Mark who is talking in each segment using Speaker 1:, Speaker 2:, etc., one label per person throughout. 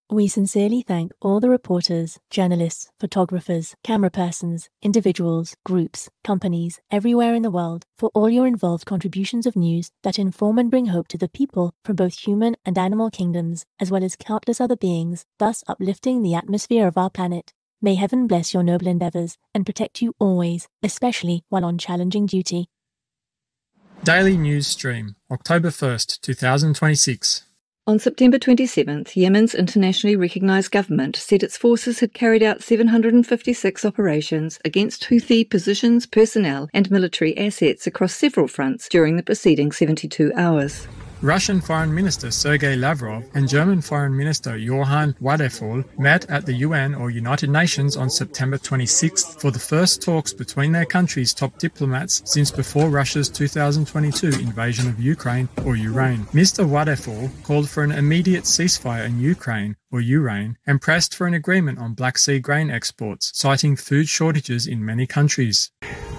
Speaker 1: We sincerely thank all the reporters, journalists, photographers, camera persons, individuals, groups, companies, everywhere in the world for all your involved contributions of news that inform and bring hope to the people from both human and animal kingdoms, as well as countless other beings, thus uplifting the atmosphere of our planet. May heaven bless your noble endeavors and protect you always, especially while on challenging duty.
Speaker 2: Daily News Stream, October 1st, 2026.
Speaker 3: On September 27th, Yemen's internationally recognised government said its forces had carried out 756 operations against Houthi positions, personnel and military assets across several fronts during the preceding 72 hours.
Speaker 2: Russian Foreign Minister Sergei Lavrov and German Foreign Minister Johann Wadephul met at the UN or United Nations on September 26th for the first talks between their countries' top diplomats since before Russia's 2022 invasion of Ukraine or Ukraine. Mr. Wadephul called for an immediate ceasefire in Ukraine or Ukraine and pressed for an agreement on Black Sea grain exports, citing food shortages in many countries.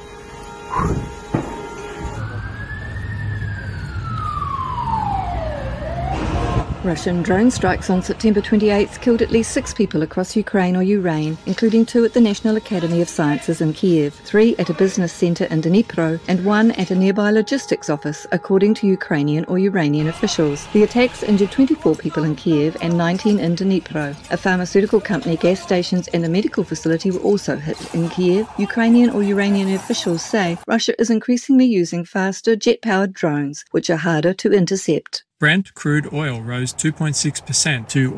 Speaker 3: Russian drone strikes on September 28th killed at least 6 people across Ukraine or Ukraine, including 2 at the National Academy of Sciences in Kiev, 3 at a business centre in Dnipro, and 1 at a nearby logistics office, according to Ukrainian or Iranian officials. The attacks injured 24 people in Kiev and 19 in Dnipro. A pharmaceutical company, gas stations and a medical facility were also hit in Kiev. Ukrainian or Iranian officials say Russia is increasingly using faster jet-powered drones, which are harder to intercept.
Speaker 2: Brent crude oil rose 2.6% to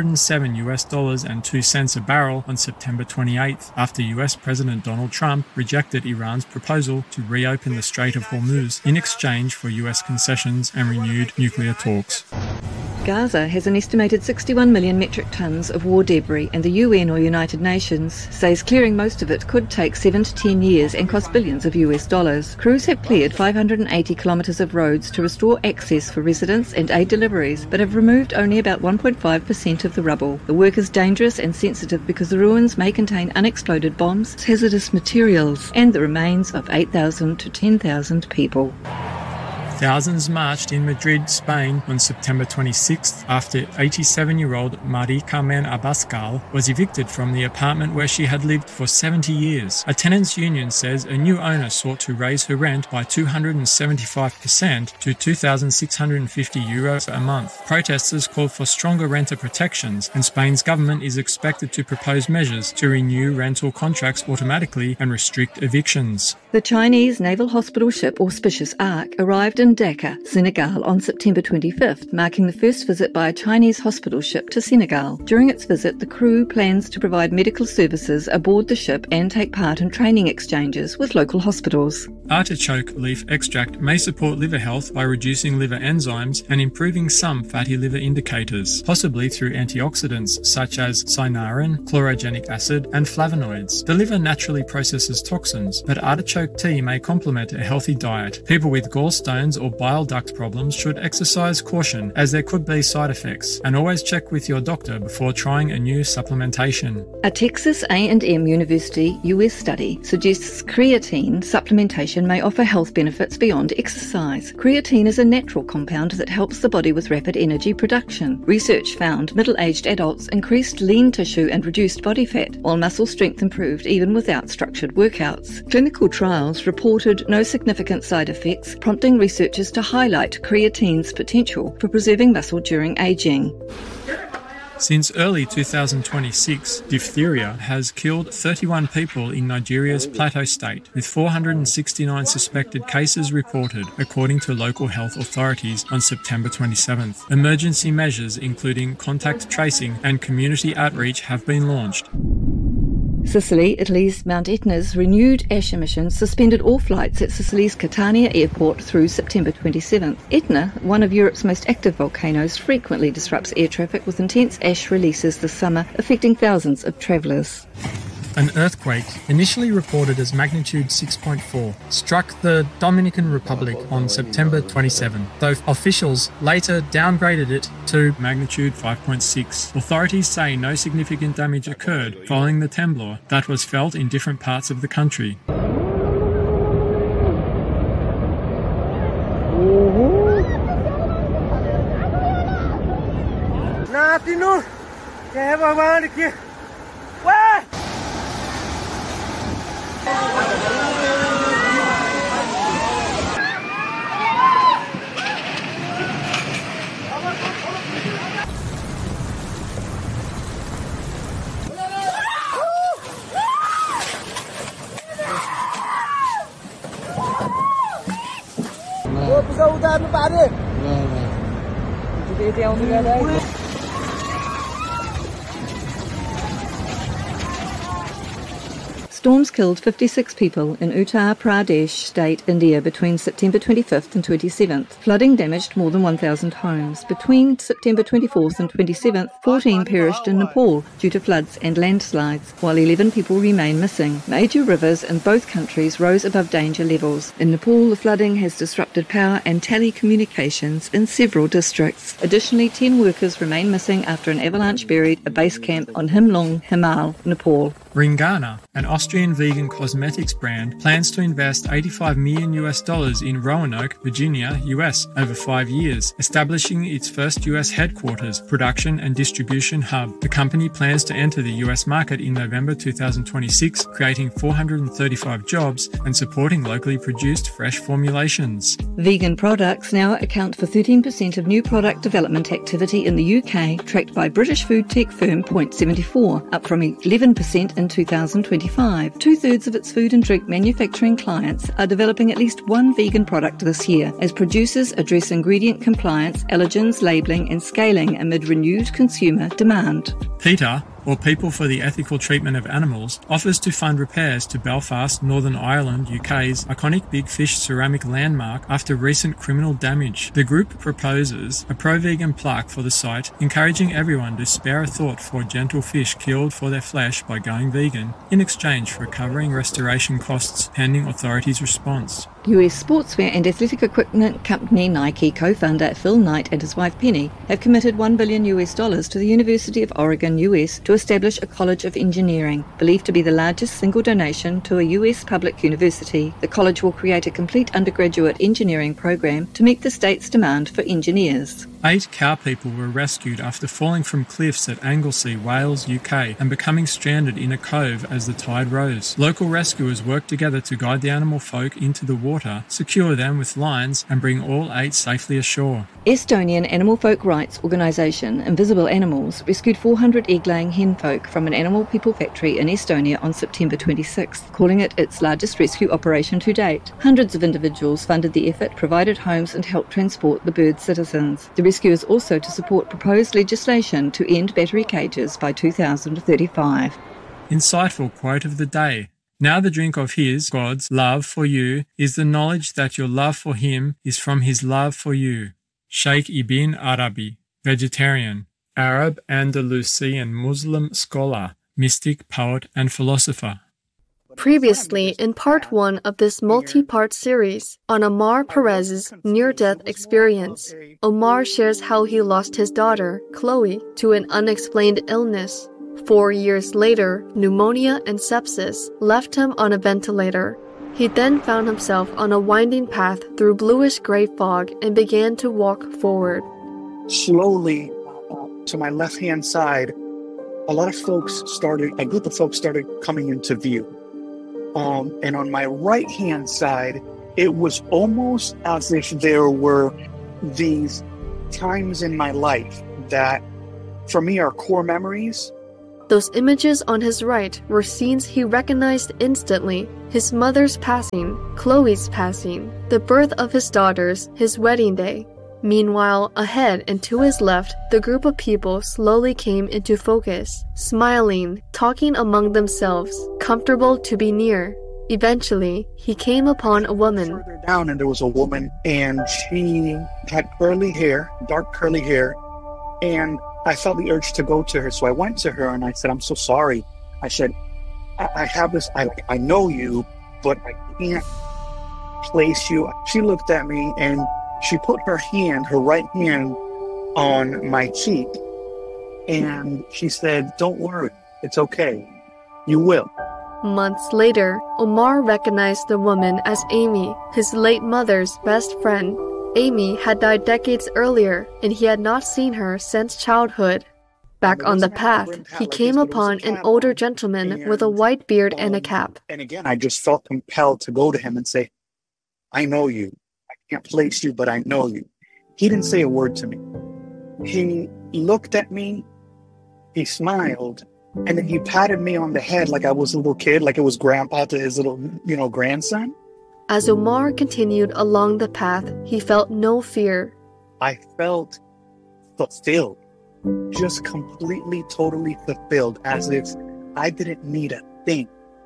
Speaker 2: $107.02 a barrel on September 28th after US President Donald Trump rejected Iran's proposal to reopen the Strait of Hormuz in exchange for US concessions and renewed nuclear talks.
Speaker 3: Gaza has an estimated 61 million metric tons of war debris, and the UN or United Nations says clearing most of it could take 7 to 10 years and cost billions of US dollars. Crews have cleared 580 kilometres of roads to restore access for residents and aid deliveries, but have removed only about 1.5% of the rubble. The work is dangerous and sensitive because the ruins may contain unexploded bombs, hazardous materials, and the remains of 8,000 to 10,000 people.
Speaker 2: Thousands marched in Madrid, Spain on September 26th after 87-year-old Marie Carmen Abascal was evicted from the apartment where she had lived for 70 years. A tenants' union says a new owner sought to raise her rent by 275% to €2,650 a month. Protesters called for stronger renter protections, and Spain's government is expected to propose measures to renew rental contracts automatically and restrict evictions.
Speaker 3: The Chinese naval hospital ship Auspicious Ark arrived in Dakar, Senegal on September 25th, marking the first visit by a Chinese hospital ship to Senegal. During its visit, the crew plans to provide medical services aboard the ship and take part in training exchanges with local hospitals.
Speaker 2: Artichoke leaf extract may support liver health by reducing liver enzymes and improving some fatty liver indicators, possibly through antioxidants such as cynarin, chlorogenic acid, and flavonoids. The liver naturally processes toxins, but artichoke tea may complement a healthy diet. People with gallstones or bile duct problems should exercise caution, as there could be side effects, and always check with your doctor before trying a new supplementation.
Speaker 3: A Texas A&M University US study suggests creatine supplementation may offer health benefits beyond exercise. Creatine is a natural compound that helps the body with rapid energy production. Research found middle-aged adults increased lean tissue and reduced body fat, while muscle strength improved even without structured workouts. Clinical trials reported no significant side effects, prompting researchers to highlight creatine's potential for preserving muscle during aging.
Speaker 2: Since early 2026, diphtheria has killed 31 people in Nigeria's Plateau State, with 469 suspected cases reported, according to local health authorities on September 27th. Emergency measures, including contact tracing and community outreach, have been launched.
Speaker 3: Sicily, Italy's Mount Etna's renewed ash emissions suspended all flights at Sicily's Catania airport through September 27th. Etna, one of Europe's most active volcanoes, frequently disrupts air traffic with intense ash releases this summer, affecting thousands of travellers.
Speaker 2: An earthquake, initially reported as magnitude 6.4, struck the Dominican Republic on September 27, though officials later downgraded it to magnitude 5.6. Authorities say no significant damage occurred following the temblor that was felt in different parts of the country.
Speaker 3: Storms killed 56 people in Uttar Pradesh state, India, between September 25th and 27th. Flooding damaged more than 1,000 homes. Between September 24th and 27th, 14 perished in Nepal due to floods and landslides, while 11 people remain missing. Major rivers in both countries rose above danger levels. In Nepal, the flooding has disrupted power and telecommunications in several districts. Additionally, 10 workers remain missing after an avalanche buried a base camp on Himlong Himal, Nepal.
Speaker 2: Ringana, an Austrian vegan cosmetics brand, plans to invest $85 million in Roanoke, Virginia, US over 5 years, establishing its first US headquarters, production and distribution hub. The company plans to enter the US market in November 2026, creating 435 jobs and supporting locally produced fresh formulations.
Speaker 3: Vegan products now account for 13% of new product development activity in the UK, tracked by British food tech firm Point74, up from 11% in 2025. Two-thirds of its food and drink manufacturing clients are developing at least one vegan product this year, as producers address ingredient compliance, allergens, labelling and scaling amid renewed consumer demand.
Speaker 2: PETA, or People for the Ethical Treatment of Animals, offers to fund repairs to Belfast, Northern Ireland, UK's iconic Big Fish ceramic landmark after recent criminal damage. The group proposes a pro-vegan plaque for the site, encouraging everyone to spare a thought for gentle fish killed for their flesh by going vegan, in exchange for covering restoration costs pending authorities' response.
Speaker 3: US sportswear and athletic equipment company Nike co-founder Phil Knight and his wife Penny have committed $1 billion to the University of Oregon, US, to establish a College of Engineering, believed to be the largest single donation to a US public university. The college will create a complete undergraduate engineering program to meet the state's demand for engineers.
Speaker 2: 8 cow people were rescued after falling from cliffs at Anglesey, Wales, UK, and becoming stranded in a cove as the tide rose. Local rescuers worked together to guide the animal folk into the water, secure them with lines, and bring all 8 safely ashore.
Speaker 3: Estonian animal folk rights organisation Invisible Animals rescued 400 egg-laying hen folk from an animal people factory in Estonia on September 26th, calling it its largest rescue operation to date. Hundreds of individuals funded the effort, provided homes and helped transport the birds' citizens. The rescue is also to support proposed legislation to end battery cages by 2035.
Speaker 2: Insightful quote of the day. Now the drink of his, God's, love for you is the knowledge that your love for him is from his love for you. Sheikh Ibn Arabi, vegetarian, Arab, Andalusian Muslim scholar, mystic, poet, and philosopher.
Speaker 4: Previously, in part 1 of this multi-part series on Omar Perez's near-death experience, Omar shares how he lost his daughter, Chloe, to an unexplained illness. 4 years later, pneumonia and sepsis left him on a ventilator. He then found himself on a winding path through bluish-gray fog and began to walk forward.
Speaker 5: Slowly, to my left-hand side, a group of folks started coming into view. And on my right-hand side, it was almost as if there were these times in my life that, for me, are core memories.
Speaker 4: Those images on his right were scenes he recognized instantly. His mother's passing, Chloe's passing, the birth of his daughters, his wedding day. Meanwhile, ahead and to his left, the group of people slowly came into focus, smiling, talking among themselves, comfortable to be near. Eventually, he came upon a woman.
Speaker 5: Further down, and there was a woman, and she had curly hair, dark curly hair, and I felt the urge to go to her. So I went to her and I said, "I'm so sorry." I said, I have this, I know you, but I can't place you. She looked at me and she put her right hand on my cheek, and she said, "Don't worry, it's okay. You will."
Speaker 4: Months later, Omar recognized the woman as Amy, his late mother's best friend. Amy had died decades earlier, and he had not seen her since childhood. Back on the path, he came upon an older gentleman with a white beard and a cap.
Speaker 5: And again, I just felt compelled to go to him and say, I know you. I can't place you, but I know you. He didn't say a word to me. He looked at me, he smiled, and then he patted me on the head like I was a little kid, like it was grandpa to his little, grandson.
Speaker 4: As Omar continued along the path, he felt no fear.
Speaker 5: I felt fulfilled. Just completely, totally fulfilled, as if I didn't need a thing.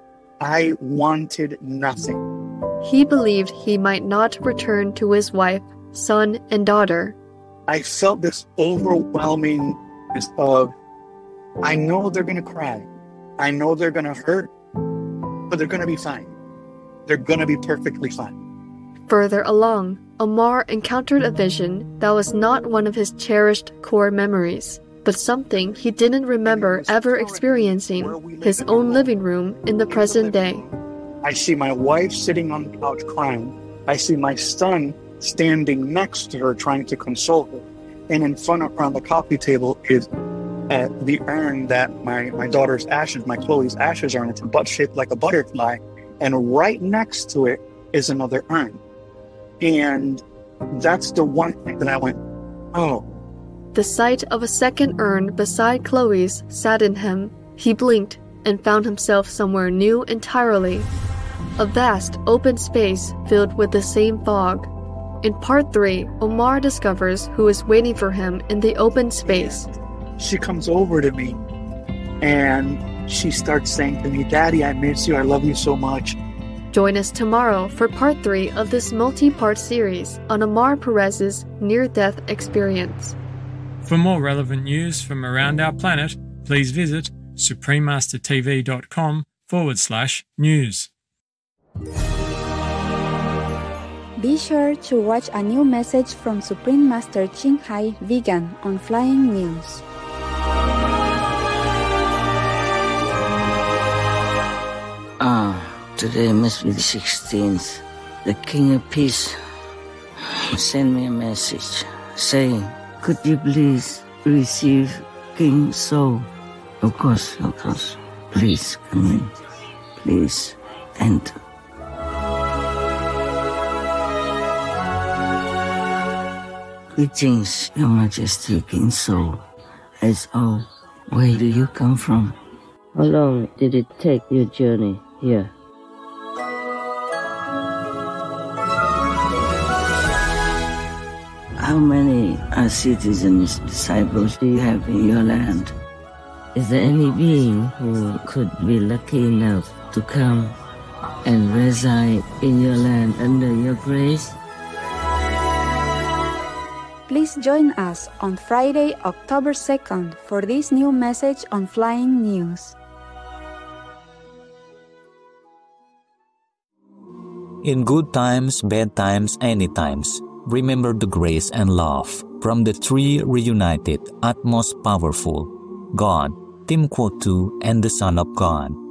Speaker 5: I wanted nothing.
Speaker 4: He believed he might not return to his wife, son, and daughter.
Speaker 5: I felt this overwhelmingness of, I know they're going to cry. I know they're going to hurt, but they're going to be fine. They're going to be perfectly fine.
Speaker 4: Further along, Omar encountered a vision that was not one of his cherished core memories, but something he didn't remember ever experiencing, his own living room in the present day.
Speaker 5: I see my wife sitting on the couch crying. I see my son standing next to her trying to console her. And in front of her on the coffee table is the urn that my daughter's ashes, my Chloe's ashes are in. It's butt-shaped like a butterfly. And right next to it is another urn. And that's the one thing that I went, oh.
Speaker 4: The sight of a second urn beside Chloe's saddened him. He blinked and found himself somewhere new entirely. A vast open space filled with the same fog. In part 3, Omar discovers who is waiting for him in the open space.
Speaker 5: She comes over to me and she starts saying to me, Daddy, I miss you. I love you so much.
Speaker 4: Join us tomorrow for part 3 of this multi-part series on Omar Perez's near-death experience.
Speaker 2: For more relevant news from around our planet, please visit suprememastertv.com/news.
Speaker 6: Be sure to watch a new message from Supreme Master Ching Hai Vegan on Flying News.
Speaker 7: Today must be the 16th. The King of Peace sent me a message saying, could you please receive King So? Of course. Please come in. Please enter. Greetings, Your Majesty, King So. Where do you come from? How long did it take your journey here? How many citizens, disciples do you have in your land? Is there any being who could be lucky enough to come and reside in your land under your grace?
Speaker 6: Please join us on Friday, October 2nd for this new message on Flying News.
Speaker 8: In good times, bad times, any times, remember the grace and love from the three reunited, utmost powerful, God, Tim Kwotu, and the Son of God.